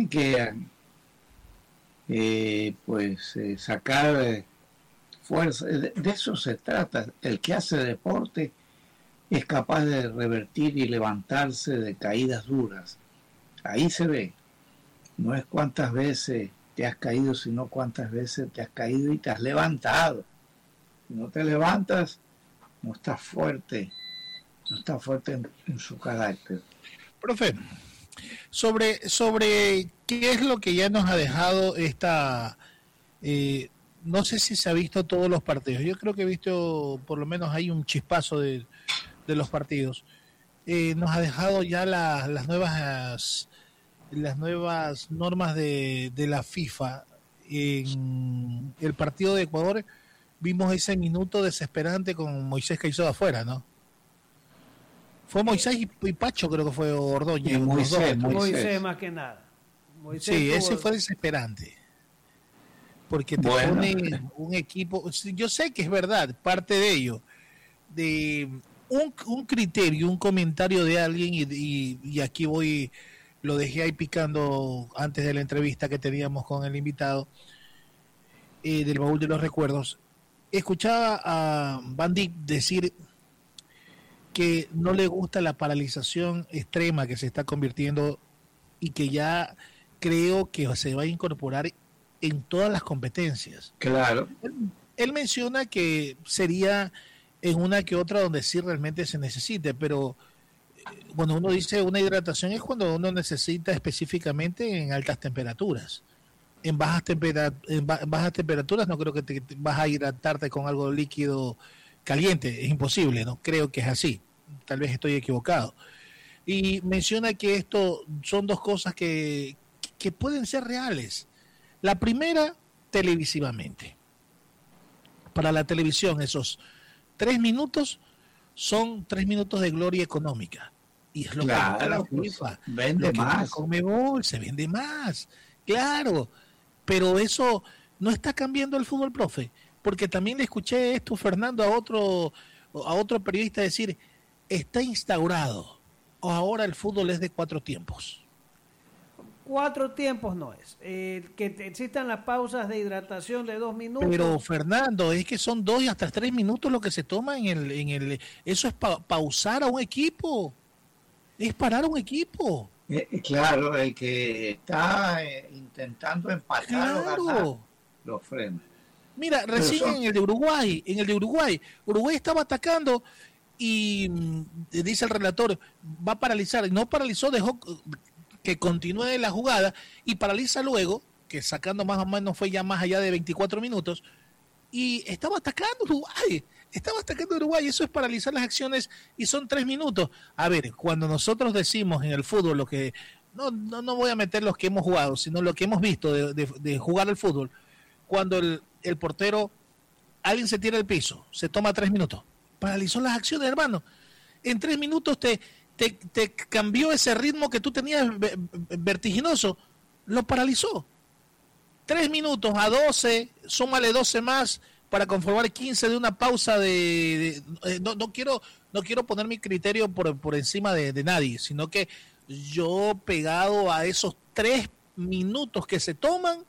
tienen que sacar fuerza. De eso se trata. El que hace deporte es capaz de revertir y levantarse de caídas duras. Ahí se ve. No es cuántas veces te has caído, sino cuántas veces te has caído y te has levantado. Si no te levantas, no estás fuerte en su carácter. Profe, sobre qué es lo que ya nos ha dejado esta... no sé si se ha visto todos los partidos. Yo creo que he visto, por lo menos hay un chispazo de los partidos. Nos ha dejado ya las nuevas normas de la FIFA. En el partido de Ecuador vimos ese minuto desesperante con Moisés Caicedo afuera, ¿no? Fue Moisés y Pacho, creo que fue Ordóñez. Moisés más que nada. Moisés sí, ese fue desesperante. Porque te pone un equipo, yo sé que es verdad, parte de ello, de un criterio, un comentario de alguien, y aquí voy, lo dejé ahí picando antes de la entrevista que teníamos con el invitado del baúl de los recuerdos. Escuchaba a Van Dijk decir que no le gusta la paralización extrema que se está convirtiendo y que ya creo que se va a incorporar en todas las competencias. Claro. Él menciona que sería en una que otra donde sí realmente se necesite, pero cuando uno dice una hidratación es cuando uno necesita específicamente en altas temperaturas. En bajas temperaturas no creo que te vas a hidratarte con algo líquido caliente, es imposible, no creo que es así, tal vez estoy equivocado. Y menciona que esto son dos cosas que pueden ser reales. La primera, televisivamente. Para la televisión, esos 3 minutos son 3 minutos de gloria económica. Y es lo que busca la FIFA. Vende más. Conmebol, se vende más. Claro. Pero eso no está cambiando el fútbol, profe. Porque también le escuché esto, Fernando, a otro periodista decir, está instaurado. O ahora el fútbol es de 4 tiempos. 4 tiempos no es. Que existan las pausas de hidratación de 2 minutos. Pero Fernando, es que son 2 y hasta 3 minutos lo que se toma en el eso es pausar a un equipo. Es parar a un equipo. Claro, el que está intentando empatar o ganar, lo frena. Mira, recién en el de Uruguay estaba atacando y dice el relator, va a paralizar. No paralizó, dejó que continúe la jugada y paraliza luego, que sacando más o menos fue ya más allá de 24 minutos, y estaba atacando Uruguay, eso es paralizar las acciones y son 3 minutos. A ver, cuando nosotros decimos en el fútbol lo que, no voy a meter los que hemos jugado, sino lo que hemos visto de jugar al fútbol, cuando el portero, alguien se tira al piso, se toma 3 minutos, paralizó las acciones, hermano, en 3 minutos te cambió ese ritmo que tú tenías vertiginoso, lo paralizó. 3 minutos a 12, súmale 12 más para conformar 15 de una pausa no quiero poner mi criterio por encima de nadie, sino que yo pegado a esos 3 minutos que se toman,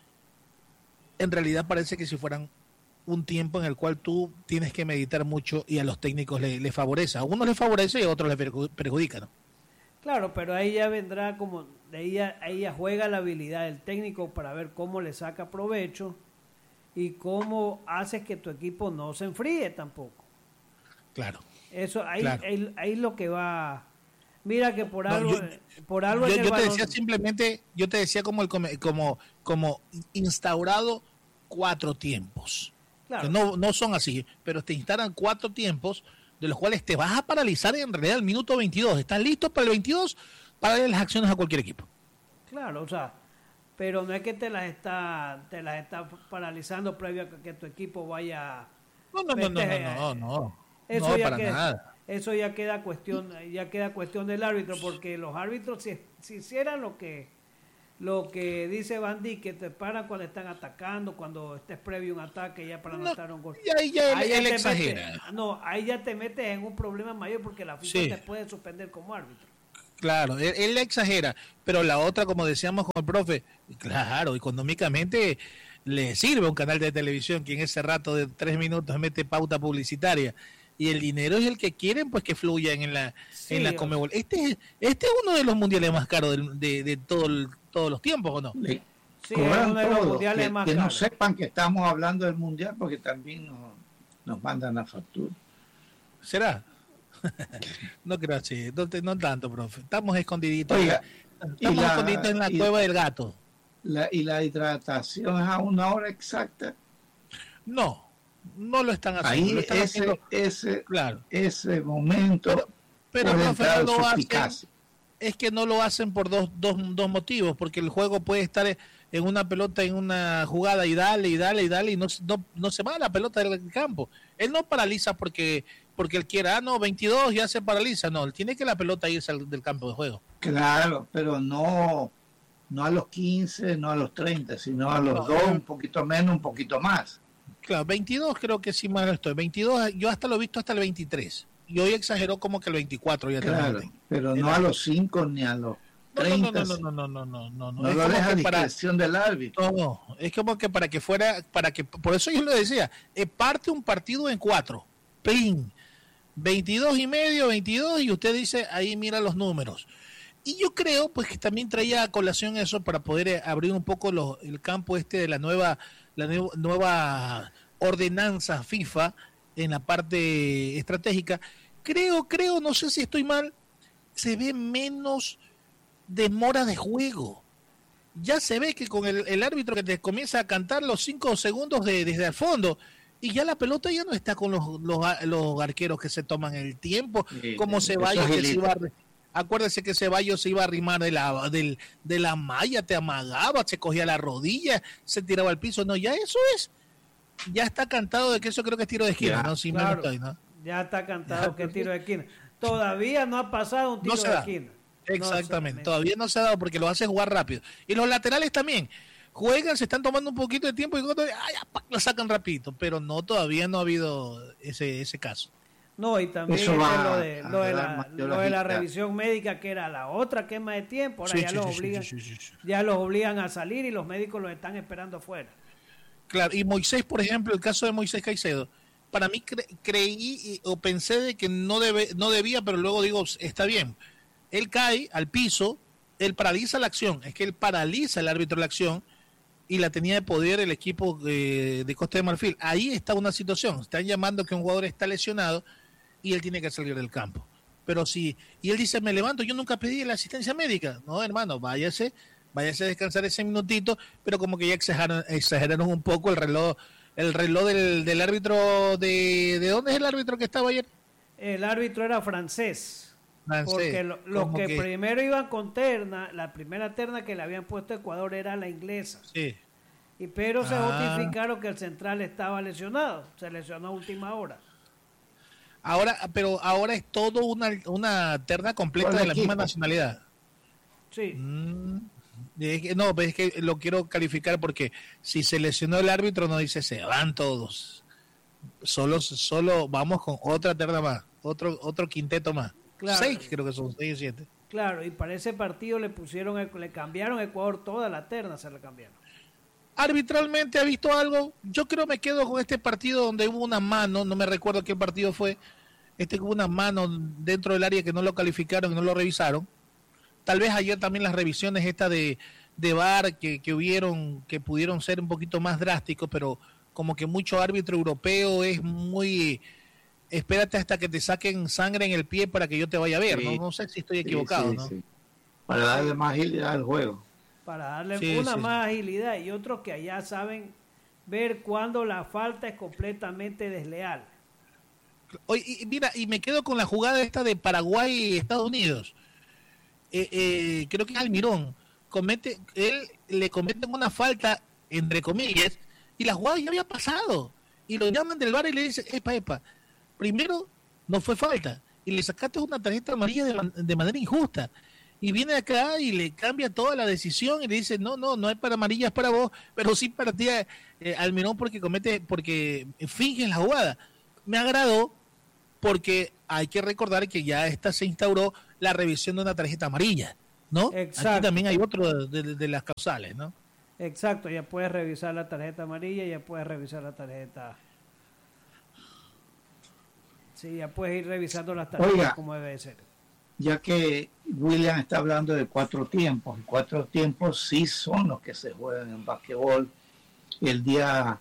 en realidad parece que si fueran un tiempo en el cual tú tienes que meditar mucho y a los técnicos les favorece. A unos les favorece y a otros les perjudica, ¿no? Claro, pero ahí ya vendrá como, ahí ya juega la habilidad del técnico para ver cómo le saca provecho y cómo haces que tu equipo no se enfríe tampoco. Claro. Eso, ahí, claro. ahí lo que va. Mira que por algo yo te decía simplemente, yo te decía como instaurado 4 tiempos. Claro. Que no son así, pero te instalan 4 tiempos, de los cuales te vas a paralizar en realidad el minuto 22. ¿Estás listo para el 22? Para darle las acciones a cualquier equipo. Claro, o sea, pero no es que te las está paralizando previo a que tu equipo vaya. No. Eso no, ya para nada. Eso ya queda cuestión del árbitro, porque los árbitros si hicieran lo que dice Van Dijk, que te paran cuando están atacando, cuando estés previo a un ataque ya para anotar un gol. Y ahí él exagera. Ahí ya te metes en un problema mayor porque la FIFA te puede suspender como árbitro. Claro, él exagera, pero la otra, como decíamos con el profe, claro, económicamente le sirve a un canal de televisión que en ese rato de 3 minutos mete pauta publicitaria y el dinero es el que quieren pues que fluya en la Conmebol. Este es uno de los mundiales más caros de todos los tiempos, ¿o no? Sí, es uno de los mundiales más caros. Que no caros. sepan que estamos hablando del mundial porque también nos mandan la factura. ¿Será? No creo así, no tanto, profe. Estamos escondiditos. Oiga, estamos escondiditos en la cueva del gato. ¿Y la hidratación es a una hora exacta? No lo están haciendo. Ahí lo están haciendo, ese momento pero profe, no lo hacen, es que no lo hacen por dos motivos, porque el juego puede estar en una pelota, en una jugada y dale y no se va la pelota del campo. Él no paraliza porque él quiera, 22 ya se paraliza, no, él tiene que la pelota irse del campo de juego. Claro, pero no a los 15, no a los 30, sino a los 2, un poquito menos, un poquito más. Claro, 22 creo que sí mal estoy, 22 yo hasta lo he visto hasta el 23, y hoy exageró como que el 24 ya. Claro, pero no a los 5 ni a los 30. No lo deja a discreción del árbitro. No, es como que para que por eso yo le decía, parte un partido en 4, ¡ping! 22 y medio, 22 y usted dice, ahí mira los números. Y yo creo pues que también traía a colación eso para poder abrir un poco el campo de la nueva ordenanza FIFA en la parte estratégica. Creo, no sé si estoy mal, se ve menos demora de juego. Ya se ve que con el árbitro que te comienza a cantar los 5 segundos desde el fondo, y ya la pelota ya no está con los arqueros que se toman el tiempo, como Ceballos que se iba acuérdese que Ceballos se iba a arrimar de la malla, te amagaba, se cogía la rodilla, se tiraba al piso. No, ya eso ya está cantado de que eso creo que es tiro de esquina, ¿no? Si claro, estoy, ¿no? Ya está cantado que es tiro de esquina. Todavía no ha pasado un tiro de esquina. Exactamente, todavía no se ha dado porque lo hace jugar rápido. Y los laterales también. Juegan, se están tomando un poquito de tiempo y lo sacan rapidito, pero todavía no ha habido ese caso. No, y también lo de la revisión médica, que era la otra quema de tiempo. Ahora ya los obligan a salir y los médicos los están esperando afuera. Claro, y Moisés, por ejemplo, el caso de Moisés Caicedo, para mí creí o pensé de que no debía, pero luego digo, está bien. Él cae al piso, él paraliza la acción, es que él paraliza el árbitro la acción y la tenía de poder el equipo de Costa de Marfil. Ahí está una situación, están llamando que un jugador está lesionado y él tiene que salir del campo. Pero y él dice, me levanto, yo nunca pedí la asistencia médica. No, hermano, váyase a descansar ese minutito, pero como que ya exageraron un poco el reloj del árbitro ¿de dónde es el árbitro que estaba ayer? El árbitro era francés. Porque los que primero iban con terna, la primera terna que le habían puesto a Ecuador era la inglesa. Sí. Pero se justificaron que el central estaba lesionado, se lesionó a última hora. Pero ahora es todo una terna completa de la misma nacionalidad. Sí. Es que lo quiero calificar porque si se lesionó el árbitro no dice se van todos. Solo vamos con otra terna más, otro quinteto más. Claro. 6 creo que son, 6 o 7. Claro, y para ese partido le cambiaron a Ecuador toda la terna, se la cambiaron. Arbitralmente, ¿ha visto algo? Yo creo me quedo con este partido donde hubo una mano, no me recuerdo qué partido fue, hubo una mano dentro del área que no lo calificaron y no lo revisaron. Tal vez ayer también las revisiones de VAR que hubieron, que pudieron ser un poquito más drásticos, pero como que mucho árbitro europeo es muy... Espérate hasta que te saquen sangre en el pie para que yo te vaya a ver, ¿no? No sé si estoy equivocado, ¿no? Sí. Para darle más agilidad al juego. Para darle más agilidad, y otros que allá saben ver cuando la falta es completamente desleal. Oye, mira, y me quedo con la jugada esta de Paraguay y Estados Unidos. Creo que Almirón él le cometen una falta, entre comillas, y la jugada ya había pasado. Y lo llaman del VAR y le dicen, epa, primero no fue falta y le sacaste una tarjeta amarilla de manera injusta y viene acá y le cambia toda la decisión y le dice no es para amarilla, es para vos, pero sí para ti, Almirón, porque finge la jugada. Me agradó porque hay que recordar que ya se instauró la revisión de una tarjeta amarilla, ¿no? Exacto. Aquí también hay otro de las causales, ¿no? Exacto, ya puedes revisar la tarjeta amarilla, ya puedes revisar la tarjeta. Sí, ya puedes ir revisando las tarjetas como debe ser. Ya que William está hablando de 4 tiempos, y 4 tiempos sí son los que se juegan en basquetbol. El día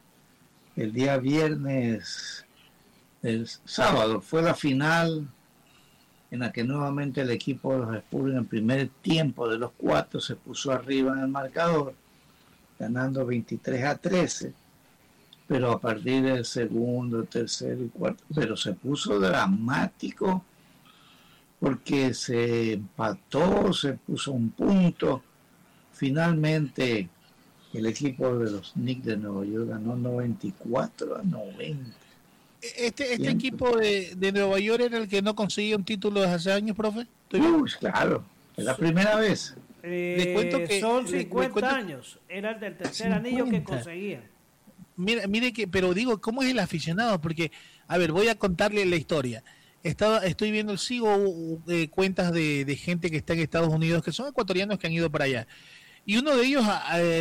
viernes, el sábado, fue la final en la que nuevamente el equipo de los Spurs en el primer tiempo de los 4 se puso arriba en el marcador, ganando 23-13, pero a partir del segundo, tercero y cuarto, pero se puso dramático porque se empató, se puso un punto. Finalmente el equipo de los Knicks de Nueva York ganó 94-90. Este equipo de Nueva York era el que no conseguía un título desde hace años, profe. Claro, es la primera vez. Les cuento que son 50 años, era el del tercer 50. Anillo que conseguían. Mire que, pero digo, ¿cómo es el aficionado? Porque, a ver, voy a contarle la historia. Estoy viendo, sigo cuentas de gente que está en Estados Unidos, que son ecuatorianos que han ido para allá. Y uno de ellos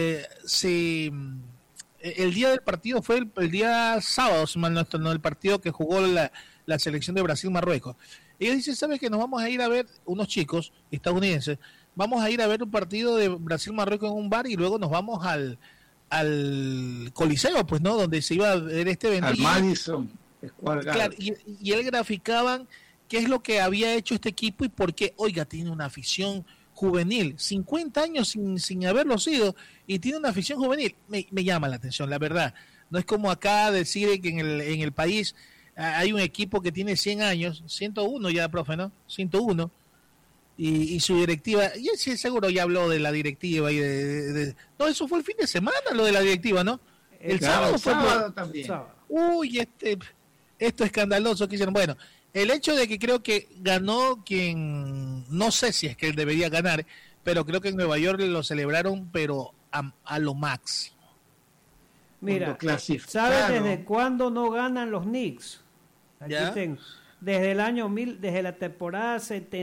el día del partido fue el día sábado, si mal no, el partido que jugó la selección de Brasil-Marruecos. Ellos dicen, ¿sabes qué? Nos vamos a ir a ver, unos chicos estadounidenses, vamos a ir a ver un partido de Brasil-Marruecos en un bar y luego nos vamos al Coliseo, pues, ¿no? Donde se iba a ver este evento. Al Madison Square Garden. Claro, y él graficaban qué es lo que había hecho este equipo y por qué, oiga, tiene una afición juvenil, 50 años sin haberlo sido, y tiene una afición juvenil. Me llama la atención, la verdad. No es como acá decir que en el país hay un equipo que tiene 100 años, 101 ya, profe, ¿no? 101, y su directiva, y sí, seguro ya habló de la directiva, y no, eso fue el fin de semana, lo de la directiva, ¿no? El sábado fue también. Uy, esto escandaloso que hicieron. Bueno, el hecho de que creo que ganó quien, no sé si es que él debería ganar, pero creo que en Nueva York lo celebraron, pero a lo máximo. Mira, ¿sabes desde cuándo no ganan los Knicks? Aquí desde el año desde la temporada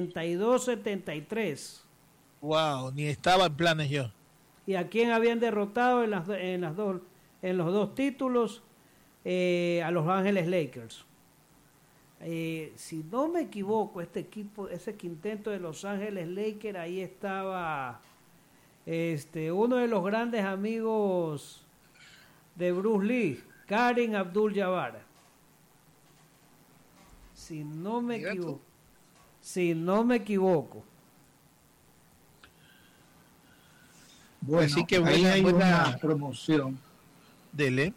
72-73. Wow, ni estaba en planes yo. ¿Y a quién habían derrotado en los dos títulos? A Los Ángeles Lakers. Si no me equivoco, ese quinteto de Los Ángeles Lakers, ahí estaba uno de los grandes amigos de Bruce Lee, Kareem Abdul-Jabbar. Si no me equivoco. Bueno, así que ahí hay una promoción. Dele.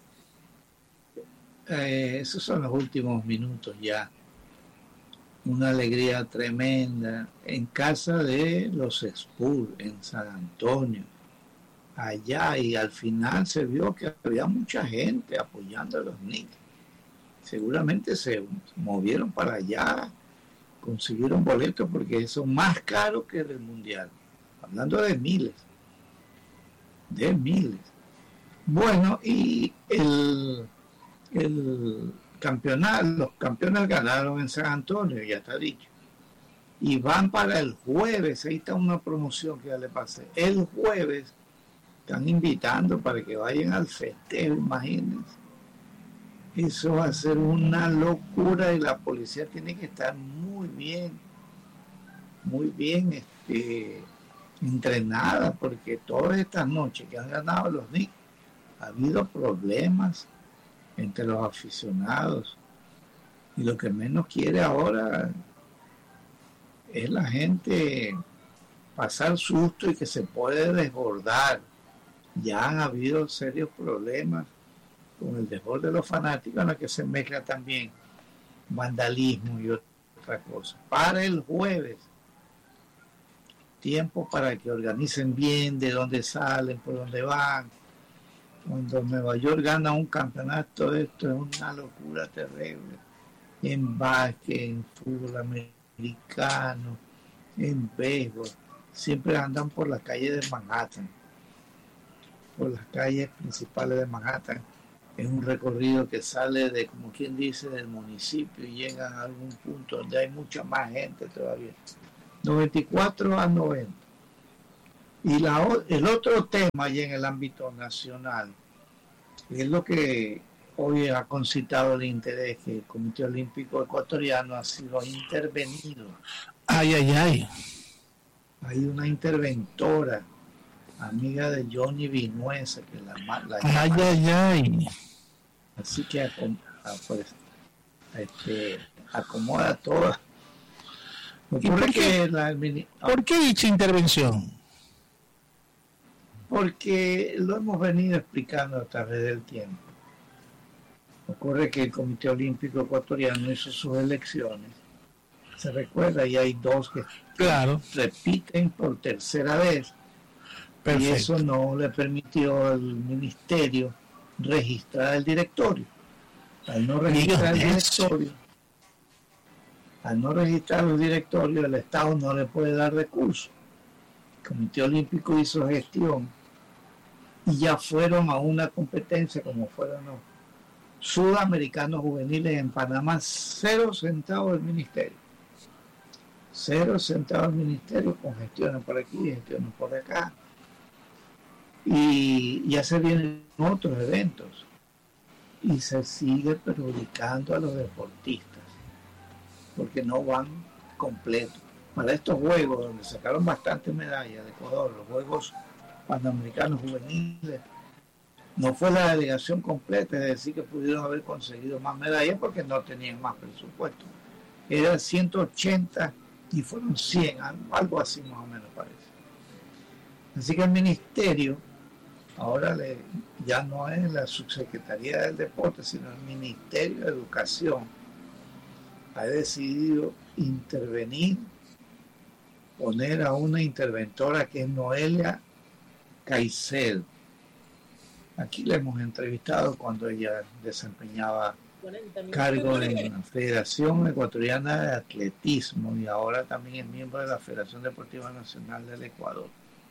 Esos son los últimos minutos ya. Una alegría tremenda en casa de los Spurs en San Antonio, allá, y al final se vio que había mucha gente apoyando a los Knicks. Seguramente se movieron para allá, consiguieron boletos porque son más caros que el Mundial, hablando de miles. Bueno, y el campeonato, los campeones ganaron en San Antonio, ya está dicho, y van para el jueves. Ahí está una promoción que ya le pasé. El jueves están invitando para que vayan al festejo, imagínense. Eso va a ser una locura, y la policía tiene que estar muy bien entrenada, porque todas estas noches que han ganado los Knicks ha habido problemas entre los aficionados, y lo que menos quiere ahora es la gente pasar susto y que se puede desbordar. Ya han habido serios problemas con el desborde de los fanáticos, en la que se mezcla también vandalismo y otra cosa. Para el jueves, tiempo para que organicen bien de dónde salen, por dónde van. Cuando Nueva York gana un campeonato, esto es una locura terrible. En básquet, en fútbol americano, en béisbol, siempre andan por las calles de Manhattan, por las calles principales de Manhattan. Es un recorrido que sale de, como quien dice, del municipio, y llega a algún punto donde hay mucha más gente todavía. 94 a 90. Y el otro tema ya en el ámbito nacional es lo que hoy ha concitado el interés, que el Comité Olímpico Ecuatoriano ha sido intervenido. Ay. Hay una interventora, amiga de Johnny Vinuesa, que la ay. Así que acomoda todo. ¿Por qué dicha intervención? Porque lo hemos venido explicando a través del tiempo. Ocurre que el Comité Olímpico Ecuatoriano hizo sus elecciones. Se recuerda, y hay dos que repiten por tercera vez. Perfecto. Y eso no le permitió al ministerio registrar el directorio. Al no registrar los directorios, el Estado no le puede dar recursos. El Comité Olímpico hizo gestión y ya fueron a una competencia como fueron los sudamericanos juveniles en Panamá, 0 centavos del ministerio. 0 centavos del ministerio, con gestiones por aquí, gestiones por acá. Y ya se vienen otros eventos. Y se sigue perjudicando a los deportistas, porque no van completos. Para estos juegos, donde sacaron bastantes medallas de Ecuador, los Juegos Panamericanos Juveniles, no fue la delegación completa, es decir, que pudieron haber conseguido más medallas porque no tenían más presupuesto. Eran 180 y fueron 100, algo así más o menos parece. Así que el ministerio, ahora ya no es la subsecretaría del deporte, sino el Ministerio de Educación, ha decidido intervenir, poner a una interventora que es Noelia Caicedo. Aquí la hemos entrevistado cuando ella desempeñaba cargo en la Federación Ecuatoriana de Atletismo y ahora también es miembro de la Federación Deportiva Nacional del Ecuador.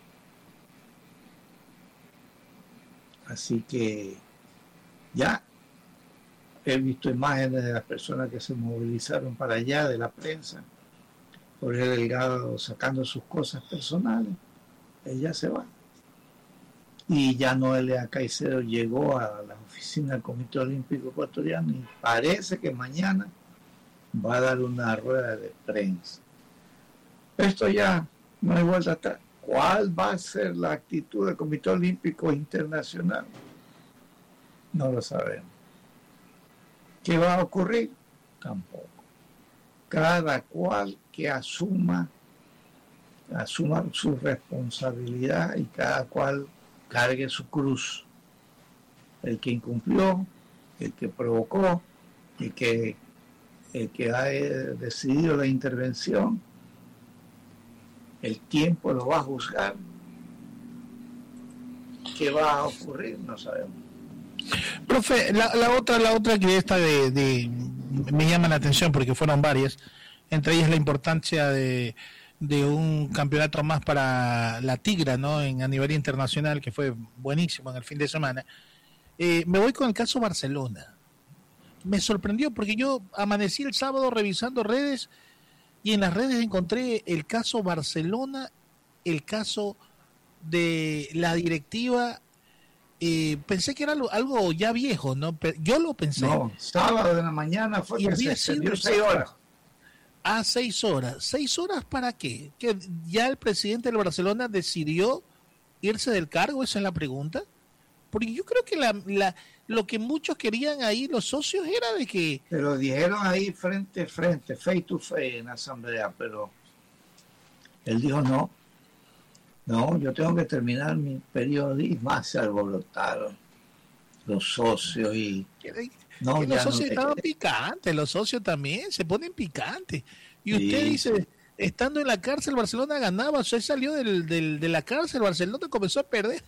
Así que ya he visto imágenes de las personas que se movilizaron para allá, de la prensa, Jorge Delgado sacando sus cosas personales. Ella se va. Y ya Noelia Caicedo llegó a la oficina del Comité Olímpico Ecuatoriano y parece que mañana va a dar una rueda de prensa. Esto ya no hay vuelta atrás. ¿Cuál va a ser la actitud del Comité Olímpico Internacional? No lo sabemos. ¿Qué va a ocurrir? Tampoco. Cada cual que asuma su responsabilidad y cada cual cargue su cruz. El que incumplió, el que provocó, el que ha decidido la intervención, el tiempo lo va a juzgar. ¿Qué va a ocurrir? No sabemos. Profe, la otra que esta me llama la atención porque fueron varias, entre ellas la importancia de un campeonato más para la Tigra, ¿no? A nivel internacional, que fue buenísimo en el fin de semana. Me voy con el caso Barcelona. Me sorprendió porque yo amanecí el sábado revisando redes y en las redes encontré el caso Barcelona, el caso de la directiva. Pensé que era algo ya viejo, ¿no? Yo lo pensé. No, sábado de la mañana fue que se extendió 6 horas. 6 horas. ¿6 horas para qué? ¿Que ya el presidente del Barcelona decidió irse del cargo? Esa es la pregunta. Porque yo creo que lo que muchos querían ahí, los socios, era de que... Pero dijeron ahí frente, face to face en la asamblea, pero él dijo no, yo tengo que terminar mi periodo y más se alborotaron los socios y... No, los socios estaban picantes, los socios también se ponen picantes. Y usted dice, estando en la cárcel, Barcelona ganaba, usted salió de la cárcel, Barcelona comenzó a perder.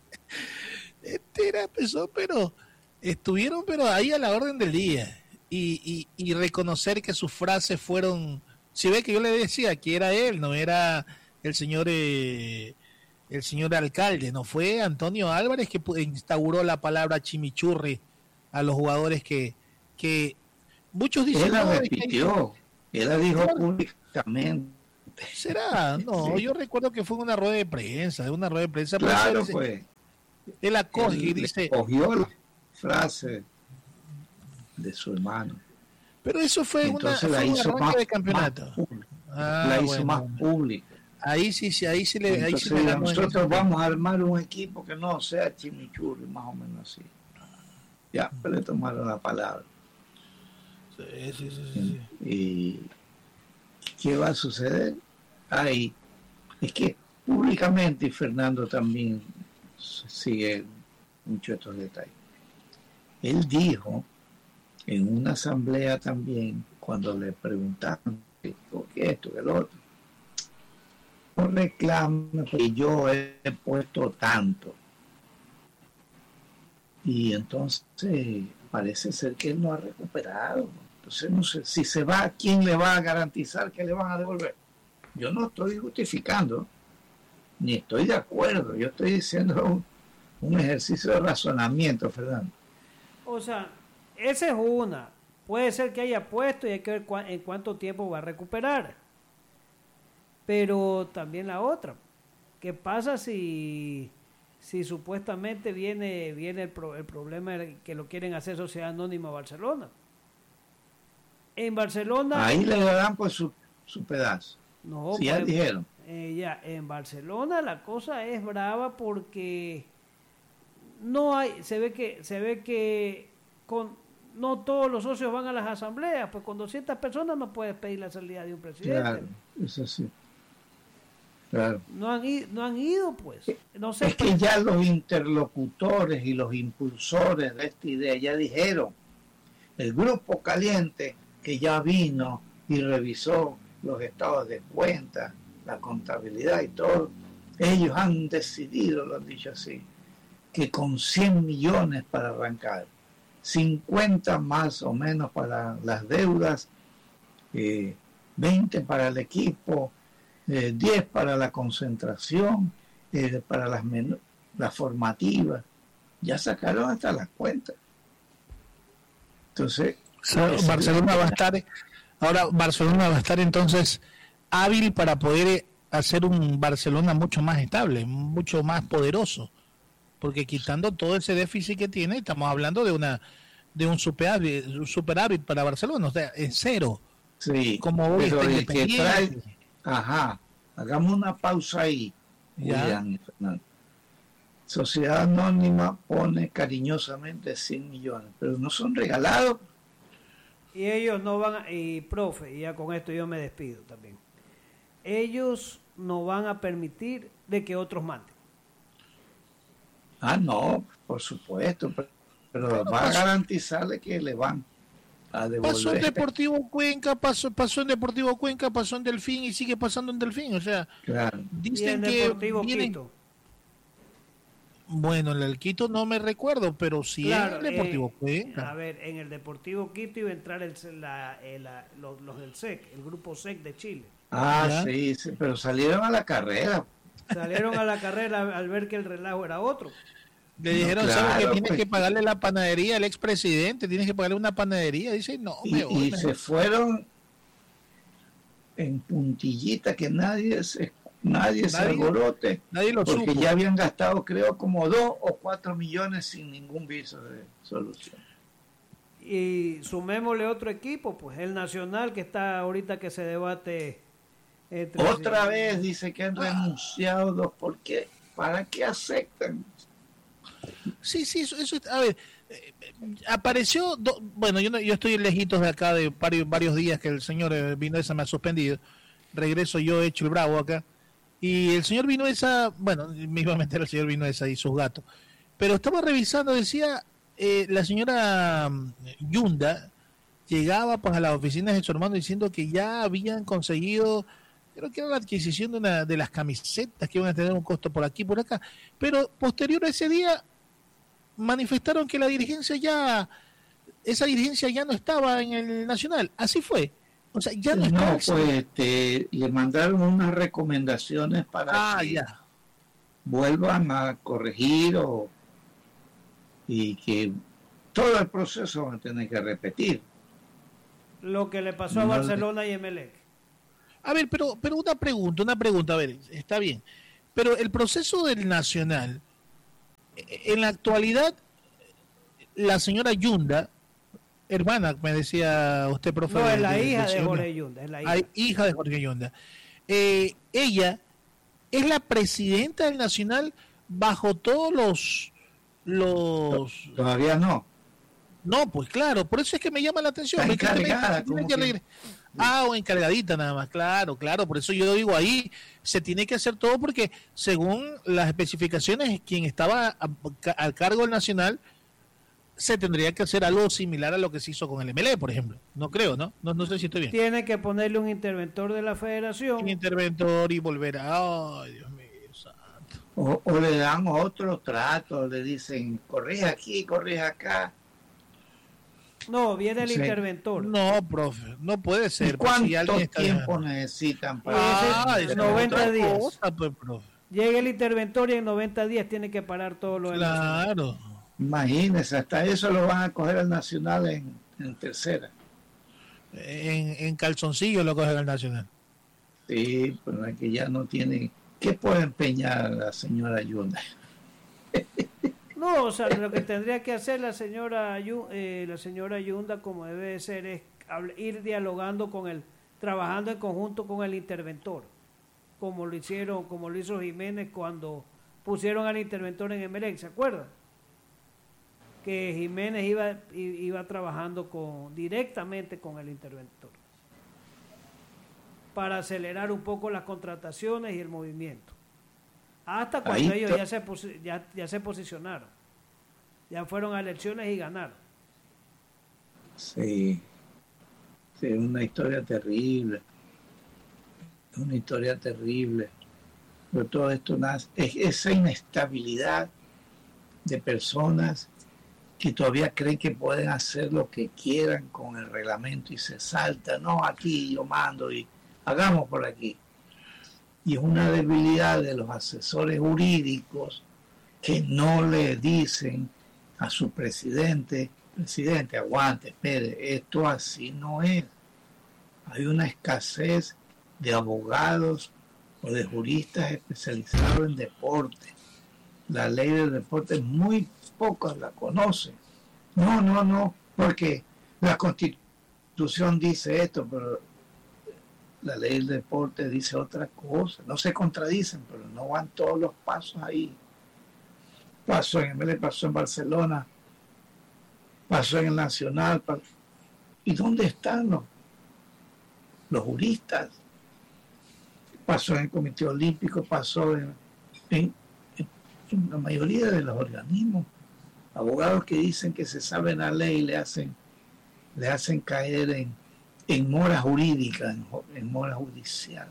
Empezó, pero estuvieron ahí a la orden del día. Y reconocer que sus frases fueron, si ve que yo le decía que era él, no era el señor alcalde, no fue Antonio Álvarez que instauró la palabra chimichurri a los jugadores que muchos dicen... Él la repitió, él la dijo públicamente. ¿Será? No, Sí. yo recuerdo que fue una rueda de prensa, Claro, pero pues. él acoge y Él dice, cogió la frase de su hermano. pero eso fue Entonces la fue un hizo arranque de campeonato. pública. Ah, La hizo bueno, más bueno. pública. Ahí sí, ahí sí le Entonces ganó en nosotros ese vamos a armar un equipo que no sea chimichurri, más o menos así. Ya, pues le tomaron la palabra. sí. ¿Y qué va a suceder? Ahí, es que públicamente, y Fernando también sigue mucho estos detalles, él dijo en una asamblea también, cuando le preguntaron por qué esto, que lo otro, no reclame porque yo he puesto tanto. Y entonces parece ser que él no ha recuperado. Entonces no sé, si se va, ¿quién le va a garantizar que le van a devolver? Yo no estoy justificando, ni estoy de acuerdo. Yo estoy diciendo un ejercicio de razonamiento, Fernando. O sea, esa es una. Puede ser que haya puesto y hay que ver en cuánto tiempo va a recuperar. Pero también la otra. ¿Qué pasa si supuestamente viene el problema de que lo quieren hacer Sociedad Anónima Barcelona? En Barcelona... Ahí le darán pues su pedazo. No, si ya dijeron. Ya, en Barcelona la cosa es brava porque no hay, se ve que no todos los socios van a las asambleas, pues con 200 personas no puedes pedir la salida de un presidente. Claro, eso sí. Claro. No han ido, pues. No sé, es que ya los interlocutores y los impulsores de esta idea ya dijeron, el grupo caliente que ya vino y revisó los estados de cuenta, la contabilidad y todo, ellos han decidido, lo han dicho así, que con 100 millones para arrancar, 50 más o menos para las deudas, 20 para el equipo, 10 para la concentración, para las formativas, ya sacaron hasta las cuentas. Entonces, Barcelona va a estar entonces hábil para poder hacer un Barcelona mucho más estable, mucho más poderoso, porque quitando todo ese déficit que tiene, estamos hablando de un superávit para Barcelona, o sea, en cero. Sí, como hoy pero está el que trae, hagamos una pausa ahí, William y Fernando. Sociedad Anónima pone cariñosamente 100 millones, pero no son regalados. Y ellos no van y profe, y ya con esto yo me despido también. Ellos no van a permitir de que otros manden. No, por supuesto, pero va a garantizarle que le van a devolver. Pasó en Deportivo Cuenca, pasó en Deportivo Cuenca, pasó en Delfín y sigue pasando en Delfín, o sea, claro. Dicen que Deportivo Quito. Bueno, en el Quito no me recuerdo, pero sí claro, en el Deportivo Cuenca. A ver, en el Deportivo Quito iba a entrar los del SEC, el grupo SEC de Chile. Sí, pero salieron a la carrera. Salieron a la carrera al ver que el relajo era otro. Le dijeron, ¿sabes que tienes que pagarle la panadería al expresidente? Tienes que pagarle una panadería. Dice, no, y se fueron en puntillita que nadie se alborote, nadie lo porque supo. ya habían gastado creo como 2 o 4 millones sin ningún viso de solución. Y sumémosle otro equipo, pues el Nacional, que está ahorita que se debate otra vez dice que han renunciado. ¿Por qué? ¿Para qué aceptan? Sí, eso a ver, apareció, bueno, yo estoy lejitos de acá de varios días que el señor Vinuesa me ha suspendido, regreso yo hecho el bravo acá, y el señor Vinuesa, bueno, me iba a meter el señor Vinuesa y sus gatos, pero estaba revisando, decía, la señora Yunda llegaba pues a las oficinas de su hermano diciendo que ya habían conseguido, creo que era la adquisición de una de las camisetas que iban a tener un costo por aquí por acá, pero posterior a ese día manifestaron que esa dirigencia ya no estaba en el Nacional, así fue, o sea, ya no estaba. No, pues le mandaron unas recomendaciones para que vuelvan a corregir y que todo el proceso van a tener que repetir. Lo que le pasó a Barcelona y Emelec. A ver, pero una pregunta, a ver, está bien. Pero el proceso del Nacional, en la actualidad, la señora Yunda, hermana, me decía usted, profe. No, es la hija de Jorge Yunda. Es la hija de Jorge Yunda. Ella es la presidenta del Nacional bajo todos los... Todavía no. No, pues claro, por eso es que me llama la atención. O encargadita nada más, claro, por eso yo digo ahí, se tiene que hacer todo porque según las especificaciones, quien estaba al cargo del Nacional, se tendría que hacer algo similar a lo que se hizo con el MLE, por ejemplo. No creo, ¿no? No sé si estoy bien. Tiene que ponerle un interventor de la federación. Un interventor y volver a... ¡Ay, Dios mío, santo! O le dan otro trato, le dicen, corrige aquí, corrige acá. No, viene el interventor. No, profe, no puede ser. ¿Cuánto tiempo necesitan para 90 días? Cosa, pues, profe. Llega el interventor y en 90 días tiene que parar todo lo del Claro. Imagínense, hasta eso lo van a coger al Nacional en tercera. En calzoncillo lo cogen al Nacional. Sí, pero es que ya no tiene... ¿Qué puede empeñar la señora Yunda? No, o sea, lo que tendría que hacer la señora Yunda, como debe de ser, es ir dialogando trabajando en conjunto con el interventor, como lo hizo Jiménez cuando pusieron al interventor en Emelec, ¿se acuerdan? Que Jiménez iba trabajando directamente con el interventor para acelerar un poco las contrataciones y el movimiento. Hasta cuando ellos ya se posicionaron. Ya fueron a elecciones y ganaron. Sí. Sí, una historia terrible. Una historia terrible. Pero todo esto nace, esa inestabilidad de personas que todavía creen que pueden hacer lo que quieran con el reglamento y se salta. No, aquí yo mando y hagamos por aquí. Y es una debilidad de los asesores jurídicos que no le dicen a su presidente, aguante, espere, esto así no es. Hay una escasez de abogados o de juristas especializados en deporte. La ley del deporte muy pocos la conocen. No, porque la Constitución dice esto, pero la ley del deporte dice otra cosa. No se contradicen, pero no van todos los pasos ahí. Pasó en MLE, pasó en Barcelona, pasó en el Nacional. ¿Y dónde están los juristas? Pasó en el Comité Olímpico, pasó en la mayoría de los organismos. Abogados que dicen que se saben la ley le hacen caer en mora jurídica, en mora judicial.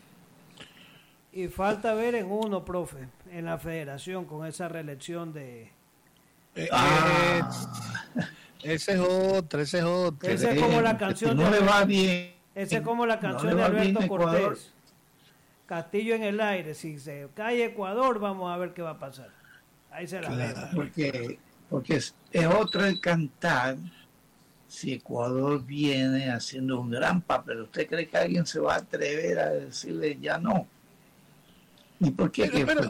Y falta ver en uno, profe, en la federación con esa reelección de... Ese es otro. Ese es como la canción no le va bien. Ese es como la canción de Alberto Cortés. Castillo en el aire. Si se cae Ecuador, vamos a ver qué va a pasar. Ahí se la ve. Porque es otro el cantar si Ecuador viene haciendo un gran papel. ¿Usted cree que alguien se va a atrever a decirle ya no? ¿Y por qué?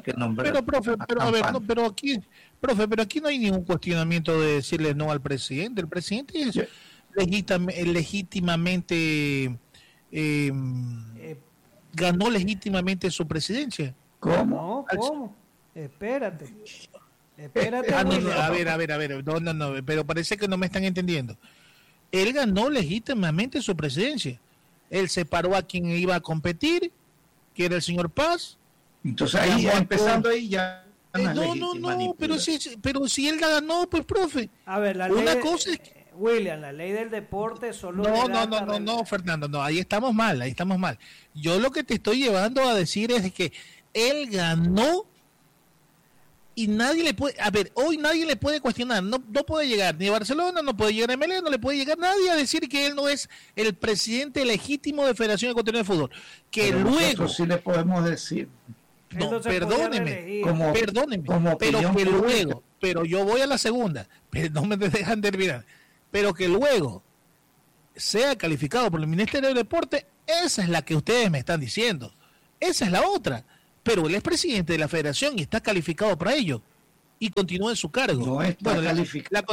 Pero aquí no hay ningún cuestionamiento de decirle no al presidente. El presidente es legítimamente ganó legítimamente su presidencia. ¿Cómo? Espérate. A ver, no, pero parece que no me están entendiendo. Él ganó legítimamente su presidencia. Él separó a quien iba a competir, que era el señor Paz. Entonces ahí empezando ahí ya no, pero si él la ganó, pues profe. A ver, cosa es que... William, la ley del deporte solo... No, Fernando, no, ahí estamos mal. Yo lo que te estoy llevando a decir es que él ganó y nadie le puede... A ver, hoy nadie le puede cuestionar, no puede llegar ni a Barcelona, no puede llegar a MLE, no le puede llegar nadie a decir que él no es el presidente legítimo de Federación Ecuatoriana de Fútbol. Que pero luego... Nosotros sí le podemos decir... No, perdóneme, pero que luego, pero yo voy a la segunda, pero no me dejan terminar, pero que luego sea calificado por el Ministerio de Deporte, esa es la que ustedes me están diciendo. Esa es la otra. Pero él es presidente de la federación y está calificado para ello. Y continúa en su cargo. No está calificado.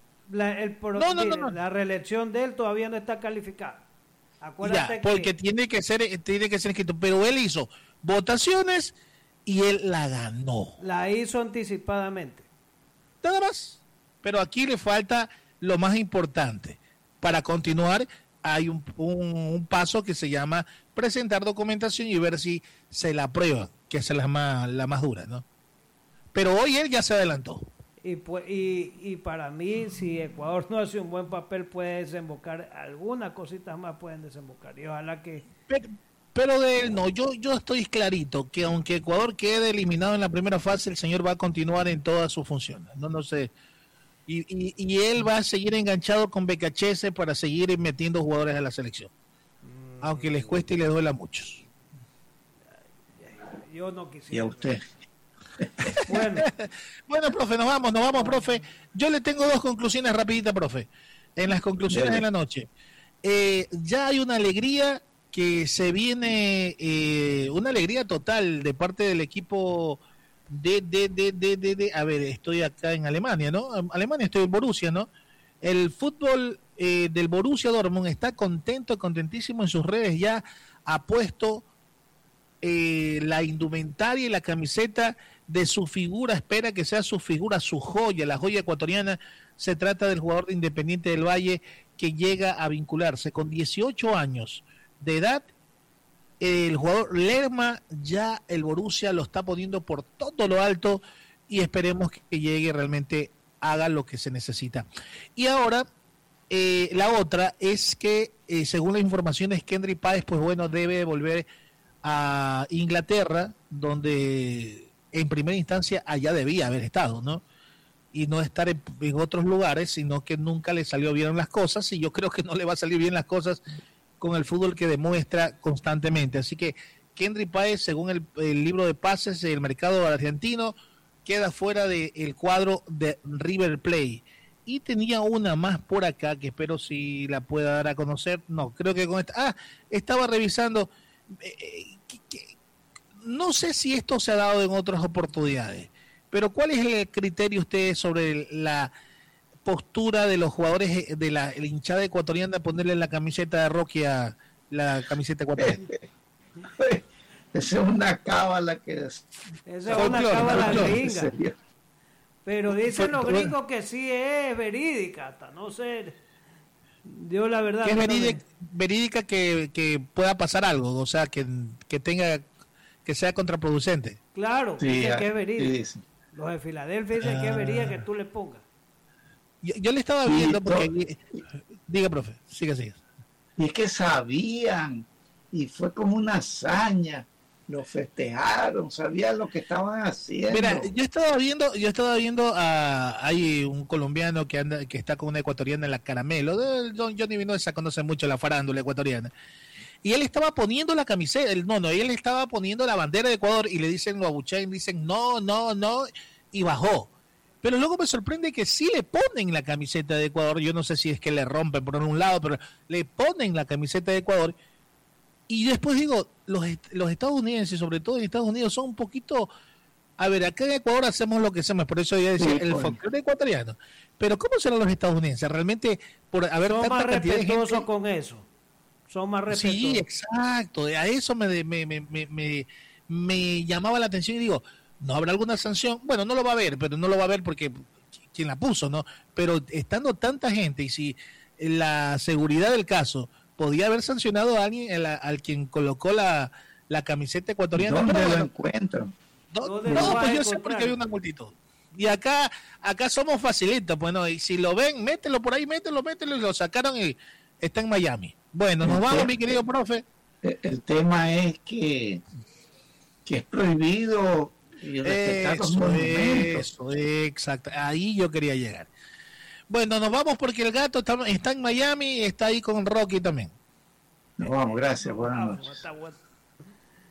La reelección de él todavía no está calificada. Acuérdate porque tiene que ser escrito. Pero él hizo votaciones y él la ganó. La hizo anticipadamente. Nada más. Pero aquí le falta lo más importante. Para continuar, hay un paso que se llama presentar documentación y ver si se la aprueba, que es la más dura, ¿no? Pero hoy él ya se adelantó. Y para mí, si Ecuador no hace un buen papel, puede desembocar, algunas cositas más pueden desembocar. Y ojalá que... Pero de él no, yo estoy clarito que aunque Ecuador quede eliminado en la primera fase, el señor va a continuar en todas sus funciones. No sé. Y él va a seguir enganchado con Becachese para seguir metiendo jugadores a la selección. Aunque les cueste y les duela a muchos. Yo no quisiera. ¿Y a usted? Bueno, profe, nos vamos, profe. Yo le tengo 2 conclusiones rapiditas, profe. En las conclusiones de la noche. Ya hay una alegría que se viene, una alegría total de parte del equipo a ver, estoy acá en Alemania, ¿no? Alemania, estoy en Borussia, ¿no? El fútbol del Borussia Dortmund está contentísimo en sus redes, ya ha puesto la indumentaria y la camiseta de su figura, espera que sea su figura, su joya, la joya ecuatoriana. Se trata del jugador de Independiente del Valle que llega a vincularse con 18 años de edad. El jugador Lerma, ya el Borussia lo está poniendo por todo lo alto y esperemos que llegue, realmente haga lo que se necesita. Y ahora, la otra es que, según las informaciones, Kendry Páez, pues bueno, debe volver a Inglaterra, donde en primera instancia allá debía haber estado, ¿no? Y no estar en otros lugares, sino que nunca le salió bien las cosas, y yo creo que no le va a salir bien las cosas con el fútbol que demuestra constantemente. Así que Kendry Páez, según el libro de pases del mercado argentino, queda fuera del cuadro de River Plate. Y tenía una más por acá que espero si la pueda dar a conocer. No, creo que con esta... estaba revisando... no sé si esto se ha dado en otras oportunidades, pero ¿cuál es el criterio usted sobre la postura de los jugadores de la hinchada ecuatoriana de ponerle la camiseta de Rocky a la camiseta ecuatoriana? Esa es una cábala que es... Esa es una cábala gringa. Pero dicen los gringos que sí es verídica, hasta no sé. Yo la verdad... Que es verídica que pueda pasar algo, o sea, que sea contraproducente. Claro, sí, dicen que es verídica. Sí. Los de Filadelfia dicen que es verídica que tú le pongas. Yo le estaba viendo porque... Diga, profe, siga. Y es que sabían, y fue como una hazaña, lo festejaron, sabían lo que estaban haciendo. Mira, yo estaba viendo hay un colombiano que está con una ecuatoriana en la Caramelo. Johnny Vinoza conoce mucho la farándula ecuatoriana. Y él estaba poniendo la camiseta, él estaba poniendo la bandera de Ecuador y le dicen, lo abuchean, dicen no, y bajó. Pero luego me sorprende que sí le ponen la camiseta de Ecuador. Yo no sé si es que le rompen por un lado, pero le ponen la camiseta de Ecuador. Y después digo, los estadounidenses, sobre todo en Estados Unidos, son un poquito... A ver, acá en Ecuador hacemos lo que hacemos, por eso yo decía, el folclore ecuatoriano. Pero ¿cómo serán los estadounidenses? Realmente, por haber son tanta más cantidad de respetuosos gente... con eso. Son más respetuosos. Sí, exacto. A eso me llamaba la atención y digo, ¿no habrá alguna sanción? Bueno, no lo va a haber, pero no lo va a haber porque quien la puso, ¿no? Pero estando tanta gente y si la seguridad del caso podía haber sancionado a alguien, al quien colocó la camiseta ecuatoriana. ¿Dónde pero lo encuentran? No, pues yo sé porque hay una multitud. Y acá somos facilitos, pues no, y si lo ven, mételo por ahí, mételo, y lo sacaron y está en Miami. Bueno, nos vamos, mi querido profe. El tema es que es prohibido respetar los monumentos. Eso, exacto. Ahí yo quería llegar. Bueno, nos vamos porque el gato está en Miami y está ahí con Rocky también. Nos vamos, gracias, buenas noches.